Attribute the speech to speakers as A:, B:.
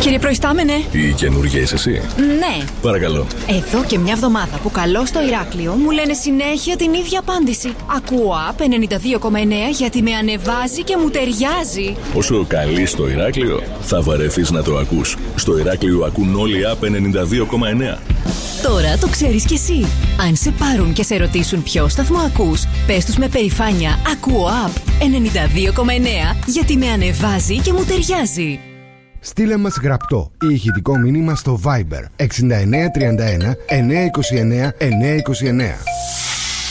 A: Κύριε Προϊστάμενε.
B: Η καινούργια είσαι εσύ?
A: Ναι.
B: Παρακαλώ.
A: Εδώ και μια εβδομάδα που καλώ στο Ηράκλειο μου λένε συνέχεια την ίδια απάντηση. Ακούω ΑΠ 92,9 γιατί με ανεβάζει και μου ταιριάζει.
B: Όσο καλεί στο Ηράκλειο, θα βαρεθείς να το ακούς. Στο Ηράκλειο ακούν όλοι ΑΠ 92,9.
A: Τώρα το ξέρεις κι εσύ. Αν σε πάρουν και σε ρωτήσουν ποιο σταθμό ακούς, πες τους με περηφάνεια ακούω ΑΠ 92,9 γιατί με ανεβάζει και μου ταιριάζει.
C: Στείλε μας γραπτό ή ηχητικό μήνυμα στο Viber 6931 929 929.